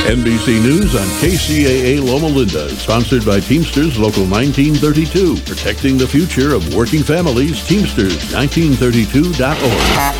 NBC News on KCAA Loma Linda, sponsored by Teamsters Local 1932, protecting the future of working families. Teamsters1932.org.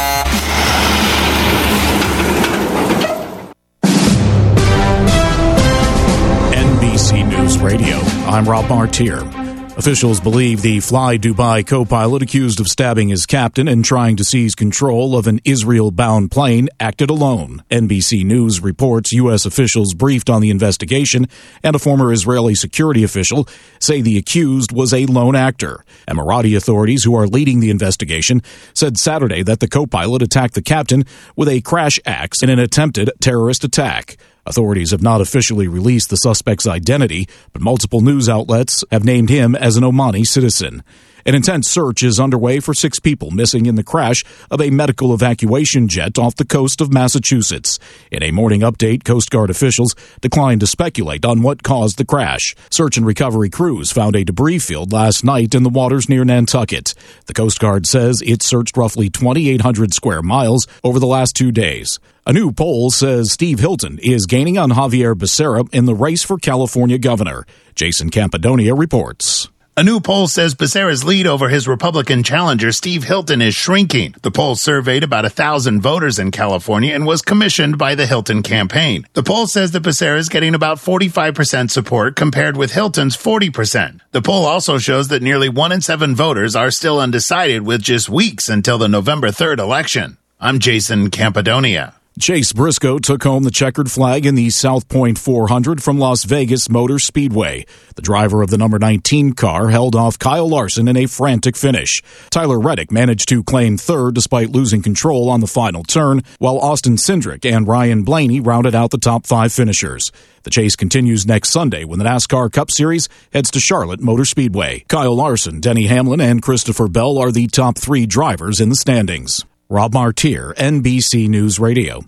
NBC News Radio. I'm Rob Martier. Officials believe the Fly Dubai co-pilot accused of stabbing his captain and trying to seize control of an Israel-bound plane acted alone. NBC News reports U.S. officials briefed on the investigation and a former Israeli security official say the accused was a lone actor. Emirati authorities who are leading the investigation said Saturday that the co-pilot attacked the captain with a crash axe in an attempted terrorist attack. Authorities have not officially released the suspect's identity, but multiple news outlets have named him as an Omani citizen. An intense search is underway for 6 people missing in the crash of a medical evacuation jet off the coast of Massachusetts. In a morning update, Coast Guard officials declined to speculate on what caused the crash. Search and recovery crews found a debris field last night in the waters near Nantucket. The Coast Guard says it searched roughly 2,800 square miles over the last 2 days. A new poll says Steve Hilton is gaining on Javier Becerra in the race for California governor. Jason Campidonia reports. A new poll says Becerra's lead over his Republican challenger, Steve Hilton, is shrinking. The poll surveyed about 1,000 voters in California and was commissioned by the Hilton campaign. The poll says that Becerra is getting about 45% support compared with Hilton's 40%. The poll also shows that nearly 1 in 7 voters are still undecided with just weeks until the November 3rd election. I'm Jason Campidonia. Chase Briscoe took home the checkered flag in the South Point 400 from Las Vegas Motor Speedway. The driver of the number 19 car held off Kyle Larson in a frantic finish. Tyler Reddick managed to claim third despite losing control on the final turn, while Austin Cindric and Ryan Blaney rounded out the top 5 finishers. The chase continues next Sunday when the NASCAR Cup Series heads to Charlotte Motor Speedway. Kyle Larson, Denny Hamlin, and Christopher Bell are the top 3 drivers in the standings. Rob Martier, NBC News Radio.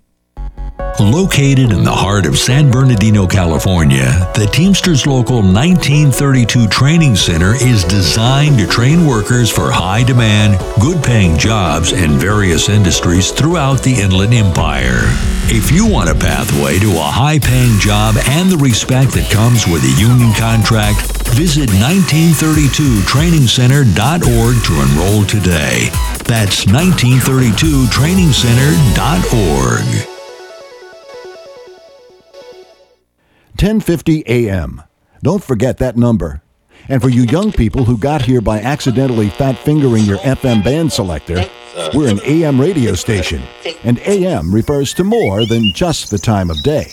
Located in the heart of San Bernardino, California, the Teamsters Local 1932 Training Center is designed to train workers for high-demand, good-paying jobs in various industries throughout the Inland Empire. If you want a pathway to a high-paying job and the respect that comes with a union contract, visit 1932trainingcenter.org to enroll today. That's 1932trainingcenter.org. 1050 AM. Don't forget that number. And for you young people who got here by accidentally fat-fingering your FM band selector, we're an AM radio station, and AM refers to more than just the time of day.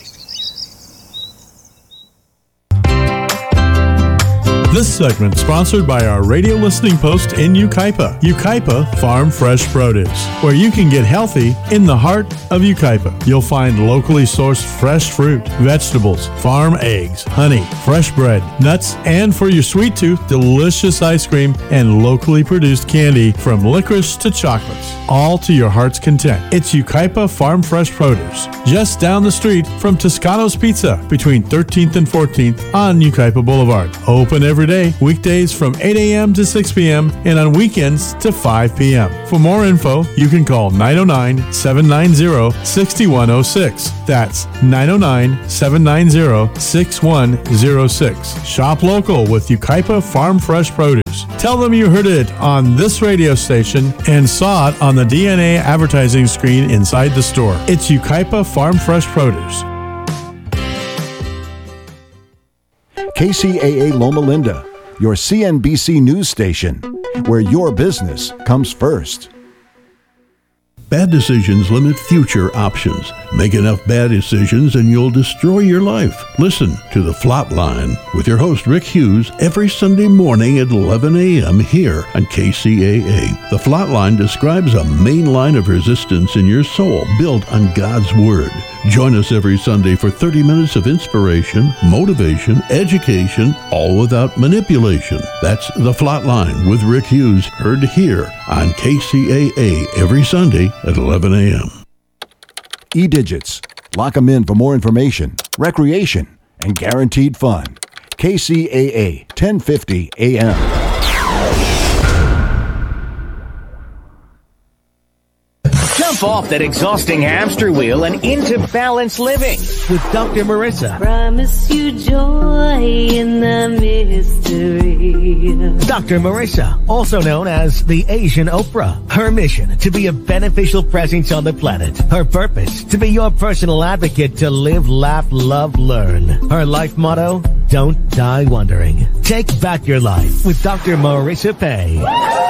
This segment sponsored by our radio listening post in Yucaipa. Yucaipa Farm Fresh Produce, where you can get healthy in the heart of Yucaipa. You'll find locally sourced fresh fruit, vegetables, farm eggs, honey, fresh bread, nuts, and for your sweet tooth, delicious ice cream and locally produced candy from licorice to chocolates, all to your heart's content. It's Yucaipa Farm Fresh Produce, just down the street from Toscano's Pizza between 13th and 14th on Yucaipa Boulevard. Open every day, weekdays from 8 a.m. to 6 p.m. and on weekends to 5 p.m. For more info, you can call 909-790-6106. That's 909-790-6106. Shop local with Yucaipa Farm Fresh Produce. Tell them you heard it on this radio station and saw it on the DNA advertising screen inside the store. It's Yucaipa Farm Fresh Produce. KCAA Loma Linda, your CNBC news station, where your business comes first. Bad decisions limit future options. Make enough bad decisions and you'll destroy your life. Listen to The Flatline with your host Rick Hughes every Sunday morning at 11 a.m. here on KCAA. The Flatline describes a main line of resistance in your soul built on God's Word. Join us every Sunday for 30 minutes of inspiration, motivation, education, all without manipulation. That's The Flatline with Rick Hughes, heard here on KCAA every Sunday at 11 a.m. E-Digits. Lock them in for more information, recreation, and guaranteed fun. KCAA 1050 AM. Jump off that exhausting hamster wheel and into balanced living with Dr. Marissa. Promise you joy in the mystery. Dr. Marissa, also known as the Asian Oprah. Her mission, to be a beneficial presence on the planet. Her purpose, to be your personal advocate to live, laugh, love, learn. Her life motto, don't die wondering. Take back your life with Dr. Marissa Pay.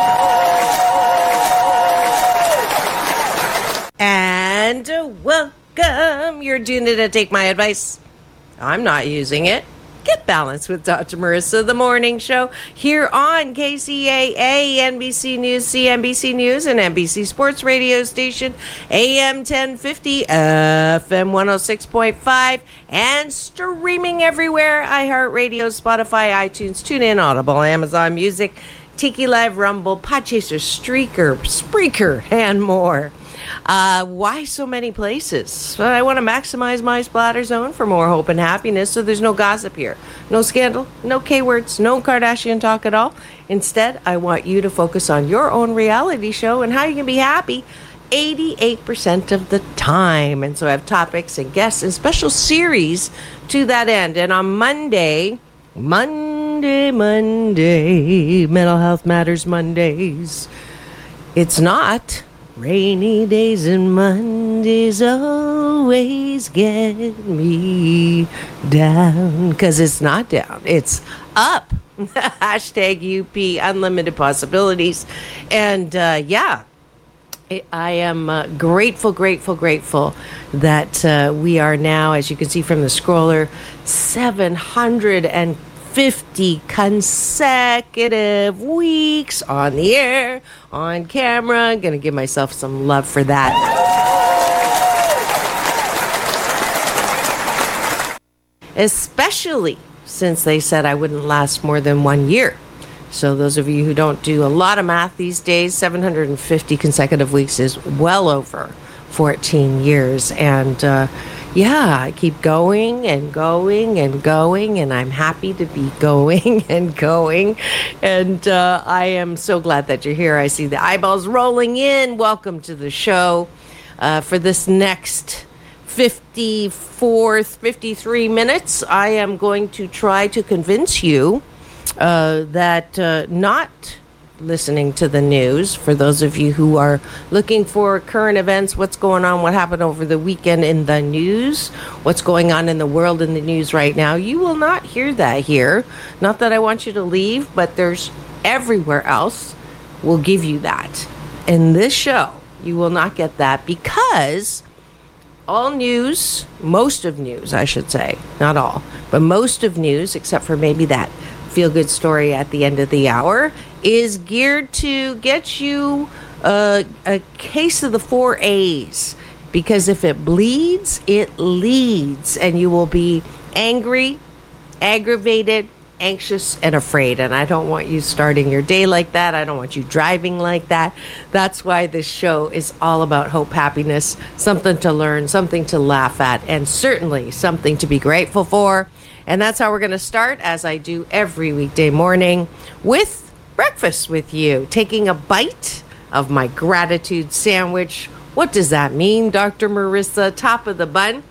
And welcome. You're doing it to take my advice. I'm not using it. Get balanced with Dr. Marissa, the morning show here on KCAA, NBC News, CNBC News, and NBC Sports Radio Station, AM 1050, FM 106.5, and streaming everywhere. iHeartRadio, Spotify, iTunes, TuneIn, Audible, Amazon Music, Tiki Live, Rumble, Podchaser, Spreaker, and more. Why so many places? Well, I want to maximize my splatter zone for more hope and happiness, so there's no gossip here. No scandal, no K-words, no Kardashian talk at all. Instead, I want you to focus on your own reality show and how you can be happy 88% of the time. And so I have topics and guests and special series to that end. And on Monday, Mental Health Matters Mondays. It's not rainy days and Mondays always get me down. Because it's not down. It's up. Hashtag UP, unlimited possibilities. And I am grateful that we are now, as you can see from the scroller, 750 consecutive weeks on the air, on camera. I'm going to give myself some love for that. Especially since they said I wouldn't last more than 1 year. So those of you who don't do a lot of math these days, 750 consecutive weeks is well over 14 years. And I keep going and going and going, and I'm happy to be going and going. And I am so glad that you're here. I see the eyeballs rolling in. Welcome to the show for this next 53 minutes. I am going to try to convince you that not listening to the news, for those of you who are looking for current events, what's going on, what happened over the weekend in the news, what's going on in the world in the news right now, you will not hear that here. Not that I want you to leave, but there's everywhere else will give you that. In this show, you will not get that, because all news, most of news, I should say, not all, but most of news, except for maybe that feel-good story at the end of the hour, is geared to get you a case of the 4 A's. Because if it bleeds, it leads. And you will be angry, aggravated, anxious, and afraid. And I don't want you starting your day like that. I don't want you driving like that. That's why this show is all about hope, happiness, something to learn, something to laugh at, and certainly something to be grateful for. And that's how we're going to start, as I do every weekday morning, with breakfast with you, taking a bite of my gratitude sandwich. What does that mean, Dr. Marissa? Top of the bun.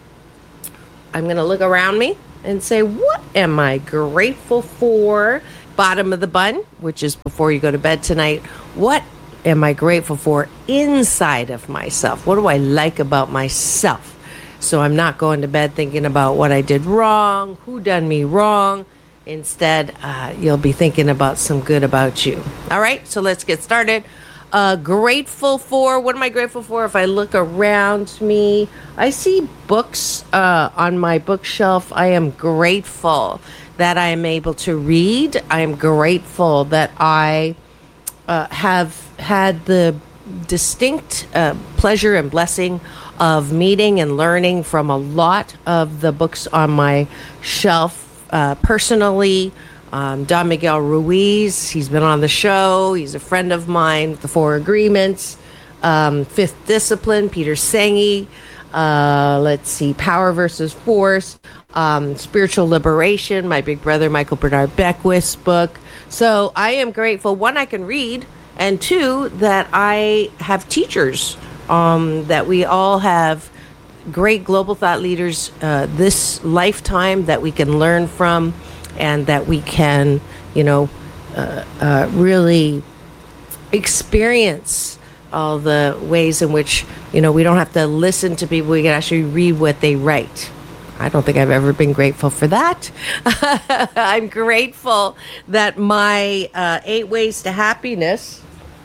I'm going to look around me and say, what am I grateful for? Bottom of the bun, which is before you go to bed tonight. What am I grateful for inside of myself? What do I like about myself? So I'm not going to bed thinking about what I did wrong, who done me wrong. Instead, you'll be thinking about some good about you. All right, so let's get started. Grateful for, what am I grateful for? If I look around me, I see books on my bookshelf. I am grateful that I am able to read. I am grateful that I have had the distinct pleasure and blessing of meeting and learning from a lot of the books on my shelf. Personally, Don Miguel Ruiz, he's been on the show. He's a friend of mine. The Four Agreements, Fifth Discipline, Peter Senge. Let's see, Power versus Force, Spiritual Liberation, my big brother Michael Bernard Beckwith's book. So I am grateful, one, I can read, and two, that I have teachers that we all have great global thought leaders this lifetime that we can learn from, and that we can, really experience all the ways in which, we don't have to listen to people. We can actually read what they write. I don't think I've ever been grateful for that. I'm grateful that my 8 Ways to Happiness,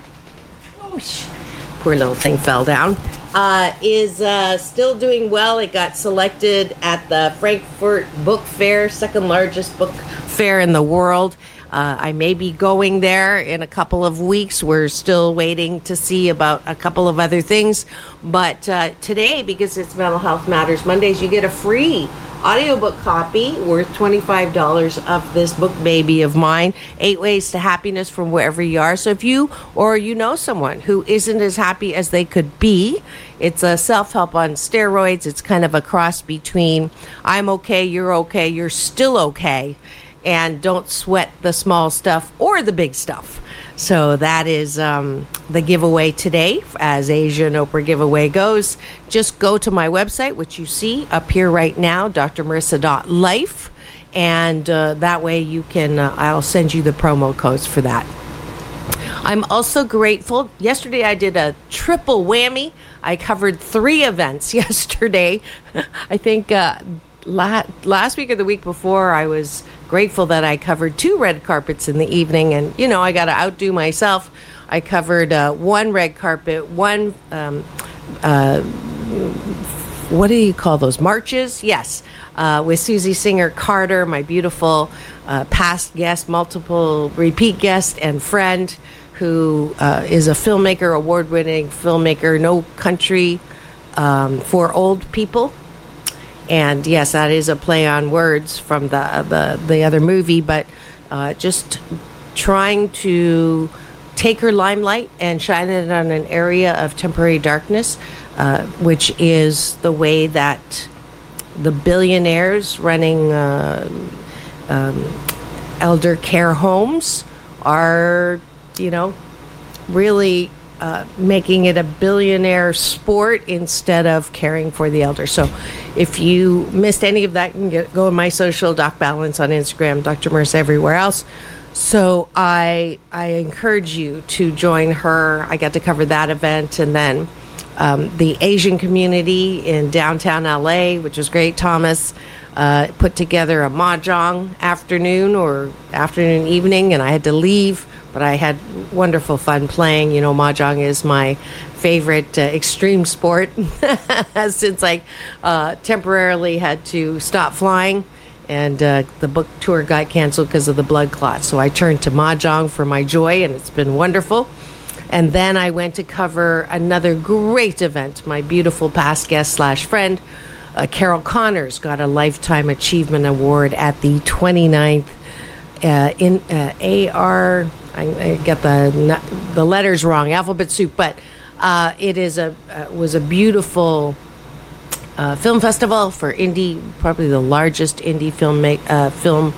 poor little thing fell down, is still doing well. It got selected at the Frankfurt Book Fair, second largest book fair in the world. I may be going there in a couple of weeks. We're still waiting to see about a couple of other things. But today, because it's Mental Health Matters Mondays, you get a free audiobook copy worth $25 of this book baby of mine, 8 Ways to Happiness from Wherever You Are. So if you or you know someone who isn't as happy as they could be, it's a self-help on steroids. It's kind of a cross between I'm okay, you're still okay, and don't sweat the small stuff or the big stuff. So that is the giveaway today, as Asia and Oprah giveaway goes. Just go to my website, which you see up here right now, drmarissa.life, and that way you can, I'll send you the promo codes for that. I'm also grateful. Yesterday I did a triple whammy. I covered 3 events yesterday. I think last week or the week before, I was grateful that I covered 2 red carpets in the evening, and I got to outdo myself. I covered 1 red carpet, 1 what do you call those, marches? Yes, with Susie Singer Carter, my beautiful past guest, multiple repeat guest and friend, who is a filmmaker, award-winning filmmaker, No Country for Old People. And yes, that is a play on words from the other movie, but just trying to take her limelight and shine it on an area of temporary darkness, which is the way that the billionaires running elder care homes are, really making it a billionaire sport instead of caring for the elder. So if you missed any of that, you can go on my social, Doc Balance on Instagram, Dr. Merce everywhere else. So I encourage you to join her. I got to cover that event. And then the Asian community in downtown LA, which was great. Thomas put together a mahjong afternoon, evening, and I had to leave, but I had wonderful fun playing. Mahjong is my favorite extreme sport since I temporarily had to stop flying, and the book tour got canceled because of the blood clot. So I turned to Mahjong for my joy, and it's been wonderful. And then I went to cover another great event. My beautiful past guest / friend, Carol Connors, got a Lifetime Achievement Award at the 29th AR. I get the letters wrong, Alphabet Soup, but it was a beautiful film festival for indie, probably the largest indie film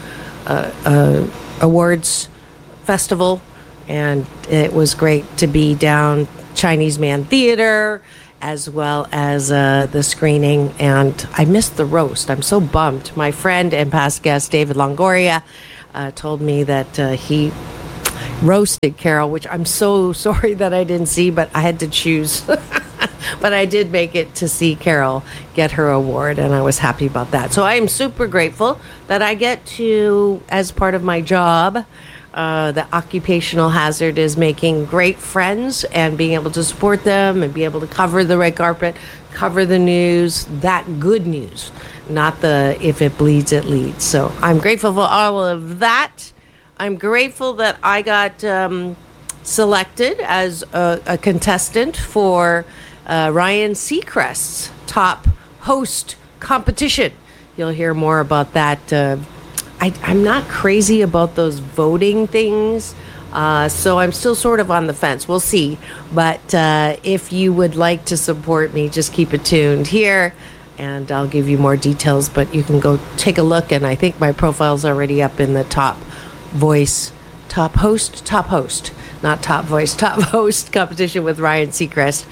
awards festival, and it was great to be down Chinese Man Theater as well as the screening, and I missed the roast. I'm so bummed. My friend and past guest David Longoria told me that he roasted Carol, which I'm so sorry that I didn't see, but I had to choose. But I did make it to see Carol get her award, and I was happy about that. So I am super grateful that I get to, as part of my job, the occupational hazard is making great friends and being able to support them and be able to cover the red carpet, cover the news, that good news, not the if it bleeds, it leads. So I'm grateful for all of that. I'm grateful that I got selected as a contestant for Ryan Seacrest's top host competition. You'll hear more about that. I'm not crazy about those voting things, so I'm still sort of on the fence. We'll see. But if you would like to support me, just keep it tuned here, and I'll give you more details. But you can go take a look, and I think my profile's already up in the top voice, top host. not Top Voice, Top Host competition with Ryan Seacrest.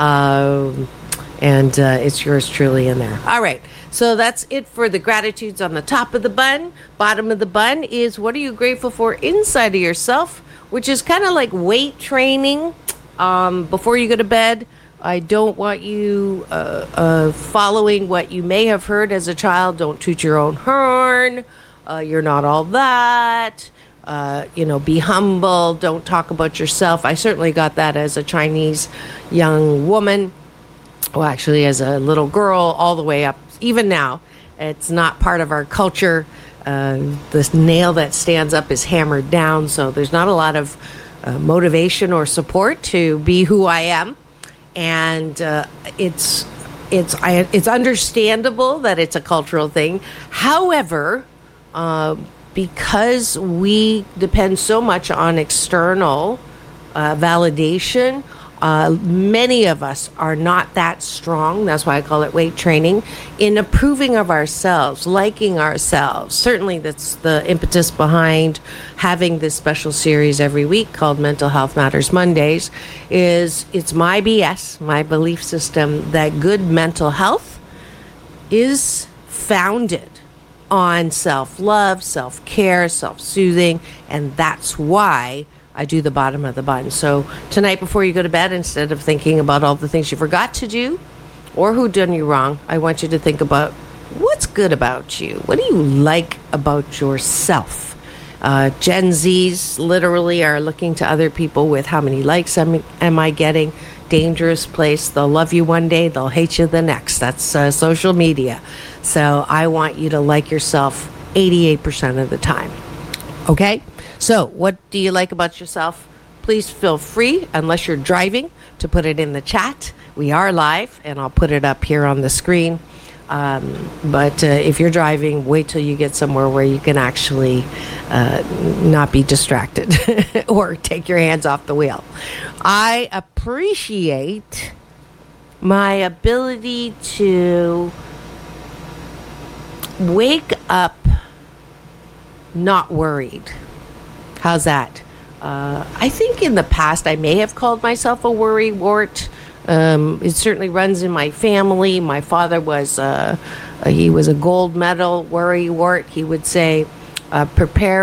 And it's yours truly in there. All right. So that's it for the gratitudes on the top of the bun. Bottom of the bun is what are you grateful for inside of yourself, which is kind of like weight training before you go to bed. I don't want you following what you may have heard as a child. Don't toot your own horn. You're not all that. Be humble. Don't talk about yourself. I certainly got that as a Chinese young woman. Well, actually, as a little girl, all the way up. Even now, it's not part of our culture. The nail that stands up is hammered down. So there's not a lot of motivation or support to be who I am. And it's understandable that it's a cultural thing. However, because we depend so much on external validation, many of us are not that strong. That's why I call it weight training in approving of ourselves, liking ourselves. Certainly that's the impetus behind having this special series every week called Mental Health Matters Mondays. It's my BS, my belief system that good mental health is founded on self-love, self-care, self-soothing, and that's why I do the bottom of the bun. So tonight before you go to bed, instead of thinking about all the things you forgot to do or who done you wrong, I want you to think about what's good about you. What do you like about yourself? Gen Zs literally are looking to other people with how many likes am I getting? Dangerous place. They'll love you one day, they'll hate you the next. That's social media. So I want you to like yourself 88% of the time. Okay? So, what do you like about yourself? Please feel free, unless you're driving, to put it in the chat. We are live, and I'll put it up here on the screen. But if you're driving, wait till you get somewhere where you can actually not be distracted or take your hands off the wheel. I appreciate my ability to wake up not worried. How's that? I think in the past I may have called myself a worry wart. It certainly runs in my family. My father was he was a gold medal worry wart. He would say, hope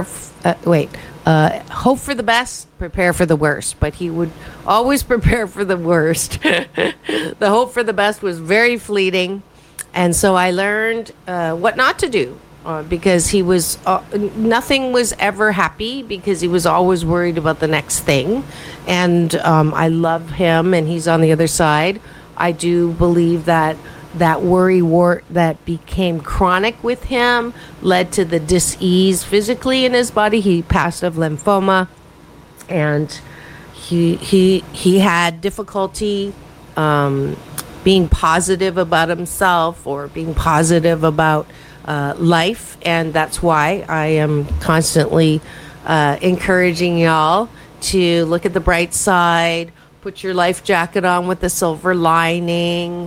for the best, prepare for the worst. But he would always prepare for the worst. The hope for the best was very fleeting. And so I learned what not to do. Because he was, nothing was ever happy because he was always worried about the next thing. And I love him and he's on the other side. I do believe that worry wart that became chronic with him led to the dis-ease physically in his body. He passed of lymphoma and he had difficulty being positive about himself or being positive about life, and that's why I am constantly encouraging y'all to look at the bright side, put your life jacket on with the silver lining,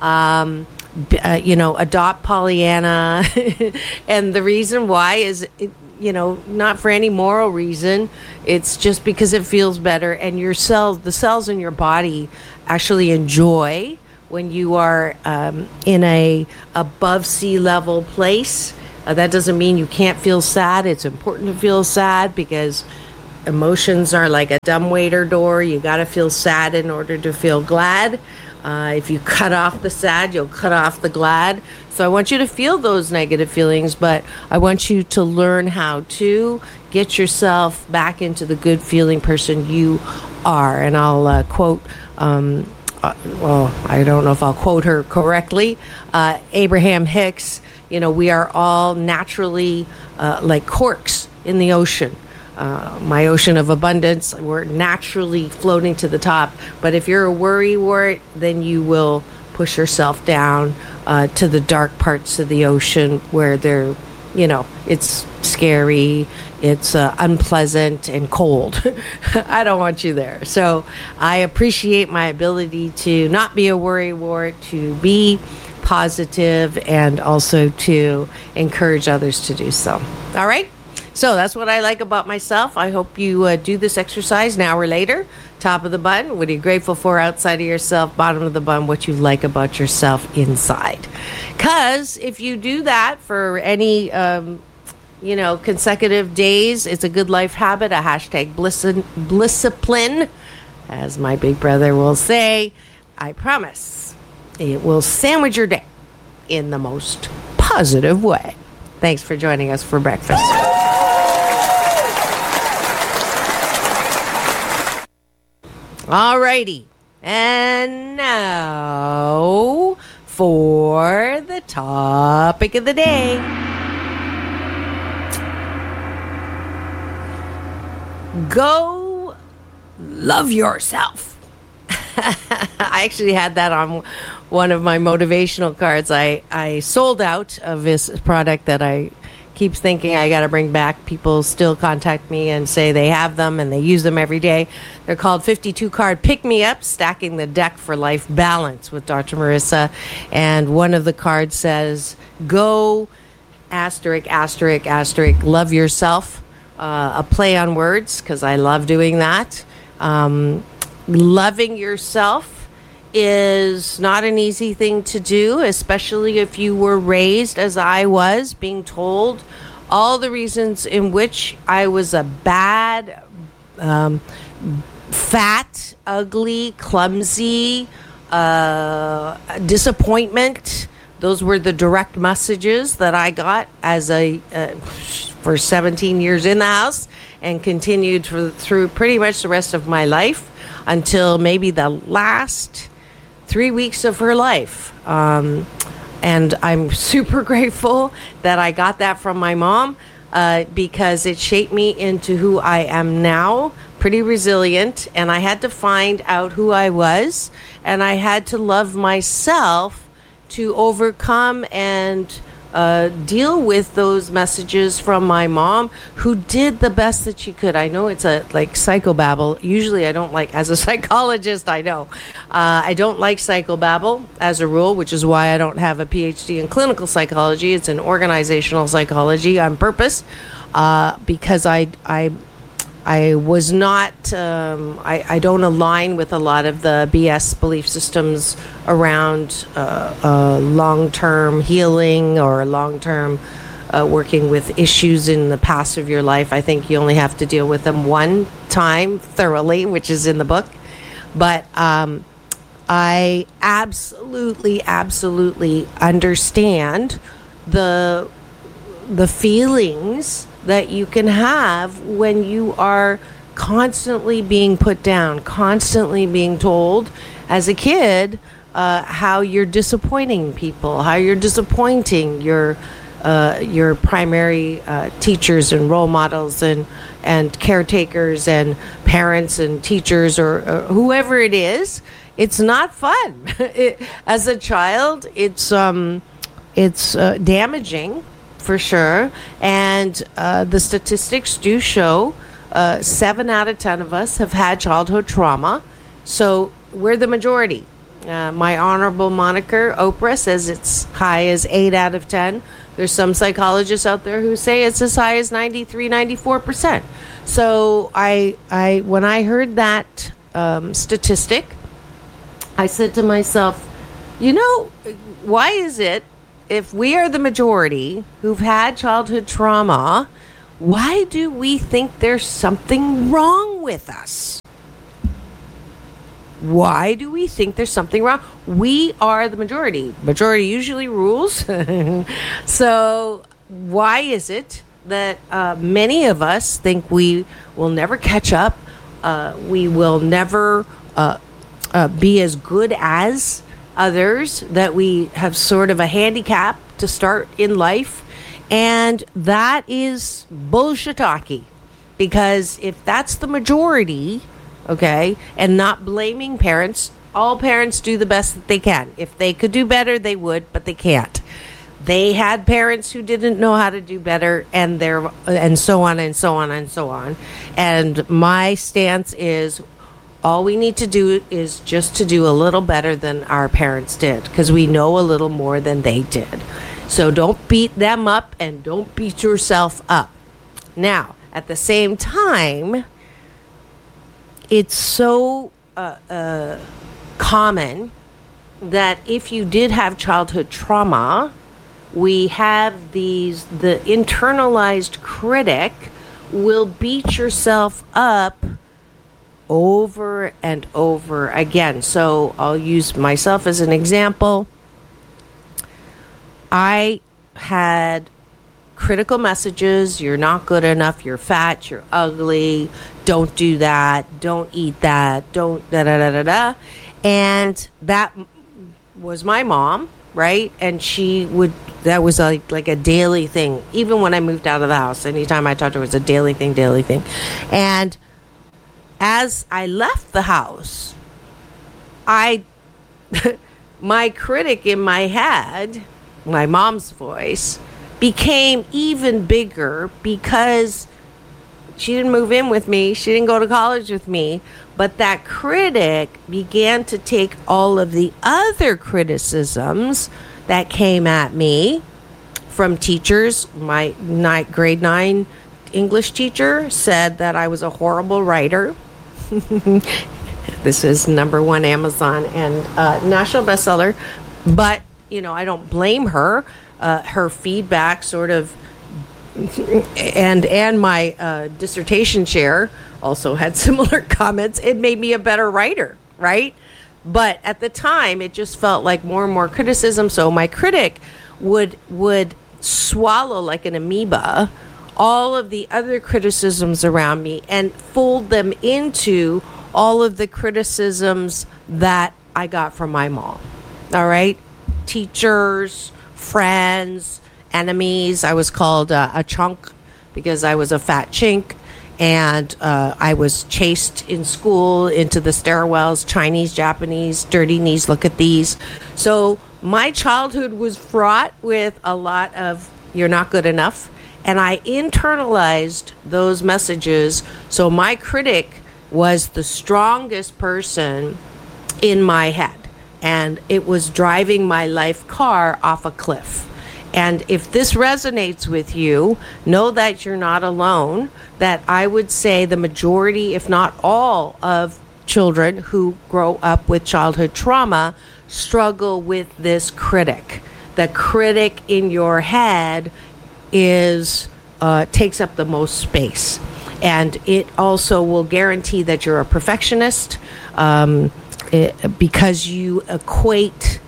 adopt Pollyanna. And the reason why is, not for any moral reason. It's just because it feels better, and the cells in your body actually enjoy when you are in a above sea level place. That doesn't mean you can't feel sad. It's important to feel sad because emotions are like a dumbwaiter door. You got to feel sad in order to feel glad. If you cut off the sad, you'll cut off the glad. So I want you to feel those negative feelings, but I want you to learn how to get yourself back into the good feeling person you are. And I'll quote I don't know if I'll quote her correctly, Abraham Hicks. We are all naturally like corks in the ocean. My ocean of abundance, we're naturally floating to the top. But if you're a worry wart, then you will push yourself down to the dark parts of the ocean where it's scary, it's unpleasant and cold. I don't want you there. So I appreciate my ability to not be a worry wart, to be positive, and also to encourage others to do so. All right? So that's what I like about myself. I hope you do this exercise an hour later. Top of the bun, what are you grateful for outside of yourself? Bottom of the bun, what you like about yourself inside. Because if you do that for any, consecutive days, it's a good life habit, a hashtag blissipline, as my big brother will say. I promise it will sandwich your day in the most positive way. Thanks for joining us for breakfast. Alrighty, and now for the topic of the day. Go love yourself. I actually had that on one of my motivational cards. I sold out of this product that I keep thinking I got to bring back. People still contact me and say they have them and they use them every day. They're called 52 card pick-me-up, stacking the deck for life balance with Dr. Marissa. And one of the cards says, go asterisk, asterisk, asterisk, love yourself. A play on words, because I love doing that. Loving yourself is not an easy thing to do, especially if you were raised as I was, being told all the reasons in which I was a bad, fat, ugly, clumsy, disappointment. Those were the direct messages that I got as for 17 years in the house, and continued through pretty much the rest of my life until maybe the last 3 weeks of her life. And I'm super grateful that I got that from my mom, because it shaped me into who I am now, pretty resilient. And I had to find out who I was, and I had to love myself to overcome and deal with those messages from my mom, who did the best that she could. I know it's a psychobabble. Usually I don't like, as a psychologist, I know. I don't like psychobabble as a rule, which is why I don't have a PhD in clinical psychology. It's in organizational psychology on purpose, because I was not, I don't align with a lot of the BS belief systems around long-term healing or long-term working with issues in the past of your life. I think you only have to deal with them one time thoroughly, which is in the book. But I absolutely understand the feelings that you can have when you are constantly being put down, constantly being told as a kid how you're disappointing people, how you're disappointing your primary teachers and role models and caretakers and parents and teachers or whoever it is. It's not fun. As a child, it's damaging. For sure. And the statistics do show 7 out of 10 of us have had childhood trauma. So we're the majority. My honorable moniker, Oprah, says it's high as 8 out of 10. There's some psychologists out there who say it's as high as 93, 94%. So when I heard that statistic, I said to myself, why is it, if we are the majority who've had childhood trauma, why do we think there's something wrong with us? Why do we think there's something wrong? We are the majority. Majority usually rules. So why is it that many of us think we will never catch up? We will never be as good as others, that we have sort of a handicap to start in life. And that is bullshit-talky, because if that's the majority, okay, and not blaming parents, all parents do the best that they can. If they could do better, they would, but they can't. They had parents who didn't know how to do better, and so on and so on and so on. And my stance is, all we need to do is just to do a little better than our parents did, because we know a little more than they did. So don't beat them up and don't beat yourself up. Now, at the same time, it's so common that if you did have childhood trauma, we have the internalized critic will beat yourself up over and over again. So I'll use myself as an example. I had critical messages: you're not good enough, you're fat, you're ugly, don't do that, don't eat that, don't da-da-da-da-da. And that was my mom, right? And that was like a daily thing. Even when I moved out of the house, anytime I talked to her, it was a daily thing. And as I left the house, my critic in my head, my mom's voice, became even bigger because she didn't move in with me. She didn't go to college with me. But that critic began to take all of the other criticisms that came at me from teachers. My grade 9 English teacher said that I was a horrible writer. This is #1 Amazon and national bestseller. But, I don't blame her. Her feedback sort of, and my dissertation chair also had similar comments. It made me a better writer, right? But at the time, it just felt like more and more criticism. So my critic would swallow like an amoeba all of the other criticisms around me and fold them into all of the criticisms that I got from my mom. All right? Teachers, friends, enemies. I was called a chunk because I was a fat chink. And I was chased in school into the stairwells, Chinese, Japanese, dirty knees, look at these. So my childhood was fraught with a lot of you're not good enough. And I internalized those messages. So my critic was the strongest person in my head. And it was driving my life car off a cliff. And if this resonates with you, know that you're not alone, that I would say the majority, if not all, of children who grow up with childhood trauma struggle with this critic. The critic in your head takes up the most space. And it also will guarantee that you're a perfectionist because you equate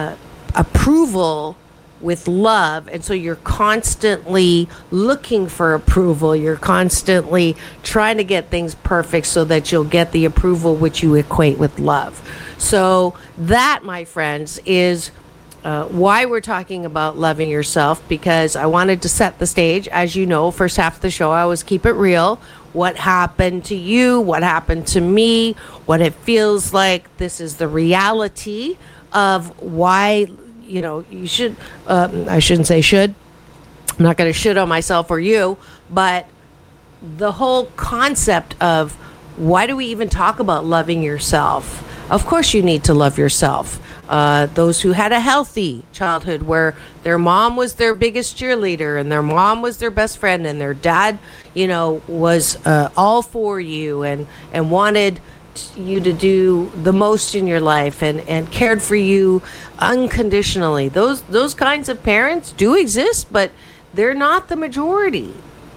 approval with love, and so you're constantly looking for approval. You're constantly trying to get things perfect so that you'll get the approval which you equate with love. So that, my friends, is why we're talking about loving yourself, because I wanted to set the stage. As you know, first half of the show, I always keep it real. What happened to you? What happened to me? What it feels like. This is the reality of why you should, I shouldn't say should. I'm not going to shit on myself or you, but the whole concept of why do we even talk about loving yourself? Of course you need to love yourself. Those who had a healthy childhood where their mom was their biggest cheerleader and their mom was their best friend and their dad, was all for you and wanted you to do the most in your life and cared for you unconditionally. Those kinds of parents do exist, but they're not the majority.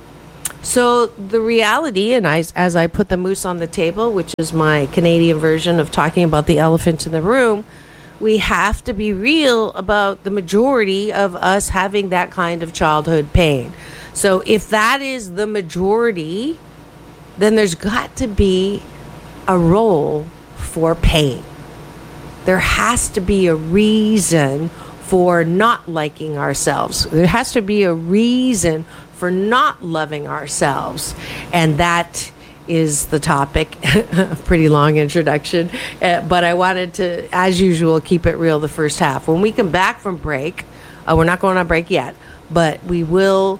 So the reality, and as I put the moose on the table, which is my Canadian version of talking about the elephant in the room, we have to be real about the majority of us having that kind of childhood pain. So if that is the majority, then there's got to be a role for pain. There has to be a reason for not liking ourselves. There has to be a reason for not loving ourselves. And that is the topic. Pretty long introduction. But I wanted to, as usual, keep it real the first half. When we come back from break, we're not going on break yet, but we will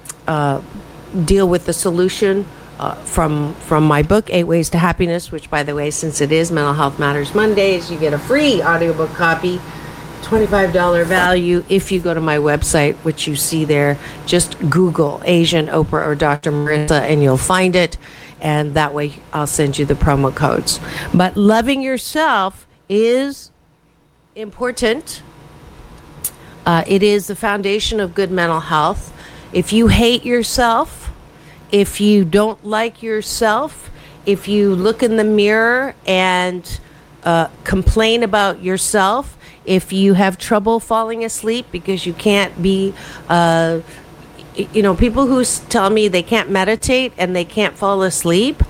deal with the solution from my book, 8 Ways to Happiness, which, by the way, since it is Mental Health Matters Mondays, you get a free audiobook copy. $25 value if you go to my website, which you see there. Just Google Asian Oprah or Dr. Marissa and you'll find it. And that way I'll send you the promo codes. But loving yourself is important. It is the foundation of good mental health. If you hate yourself, if you don't like yourself, if you look in the mirror and complain about yourself, if you have trouble falling asleep because you can't be, people who tell me they can't meditate and they can't fall asleep,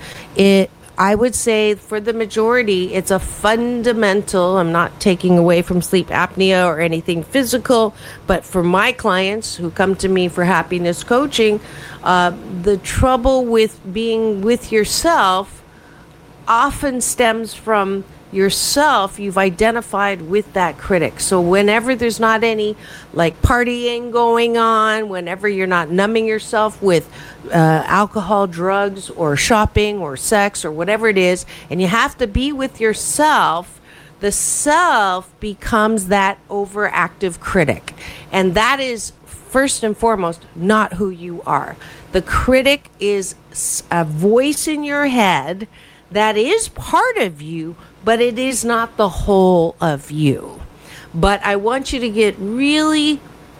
I would say for the majority, it's a fundamental. I'm not taking away from sleep apnea or anything physical, but for my clients who come to me for happiness coaching, the trouble with being with yourself often stems from yourself. You've identified with that critic. So whenever there's not any like partying going on, whenever you're not numbing yourself with alcohol, drugs, or shopping or sex or whatever it is, and you have to be with yourself, the self becomes that overactive critic. And that is first and foremost not who you are. The critic is a voice in your head that is part of you, but it is not the whole of you. But I want you to get really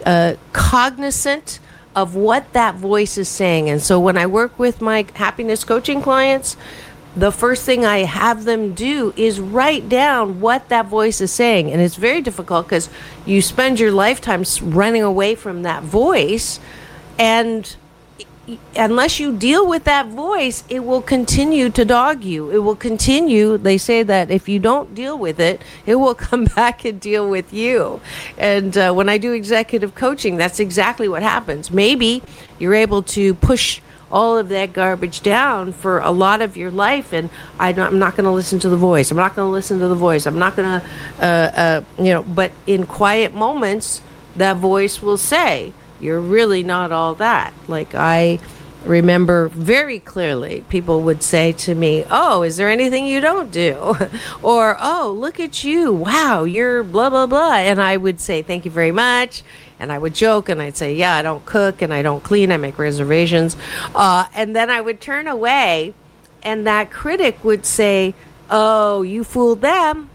cognizant of what that voice is saying. And so when I work with my happiness coaching clients, the first thing I have them do is write down what that voice is saying. And it's very difficult because you spend your lifetime running away from that voice, and unless you deal with that voice, it will continue to dog you. It will continue. They say that if you don't deal with it, it will come back and deal with you. And when I do executive coaching, that's exactly what happens. Maybe you're able to push all of that garbage down for a lot of your life, and I'm not going to listen to the voice. I'm not going to listen to the voice. I'm not going to, but in quiet moments, that voice will say, you're really not all that. Like, I remember very clearly people would say to me, oh, is there anything you don't do? Or, oh, look at you. Wow, you're blah, blah, blah. And I would say, thank you very much. And I would joke and I'd say, yeah, I don't cook and I don't clean. I make reservations. And then I would turn away and that critic would say, oh, you fooled them.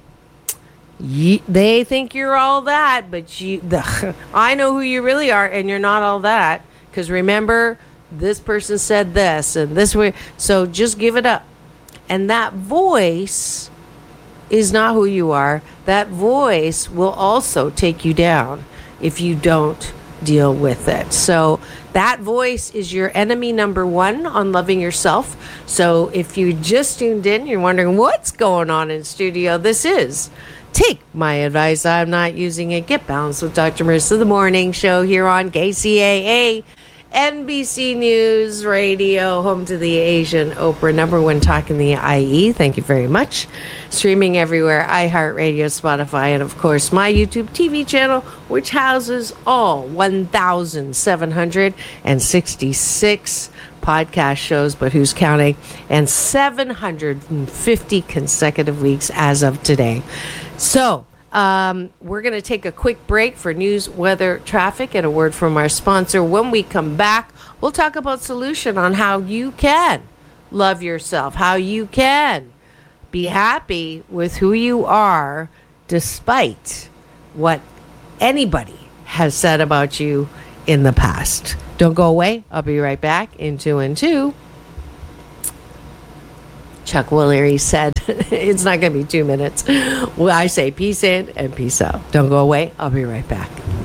They think you're all that, but I know who you really are, and you're not all that. Because remember, this person said this and this way. So just give it up. And that voice is not who you are. That voice will also take you down if you don't deal with it. So that voice is your enemy number one on loving yourself. So if you just tuned in, you're wondering what's going on in studio. This is Take My Advice, I'm Not Using It. Get Balanced with Dr. Marissa, the morning show here on KCAA, NBC News Radio, home to the Asian Oprah, number one talk in the IE. Thank you very much. Streaming everywhere, iHeartRadio, Spotify, and of course my YouTube TV channel, which houses all 1,766 podcast shows, but who's counting, and 750 consecutive weeks as of today. So we're going to take a quick break for news, weather, traffic, and a word from our sponsor. When we come back, we'll talk about solution on how you can love yourself, how you can be happy with who you are despite what anybody has said about you in the past. Don't go away. I'll be right back in 2 and 2. Chuck Woolery said it's not going to be 2 minutes. Well, I say peace in and peace out. Don't go away. I'll be right back.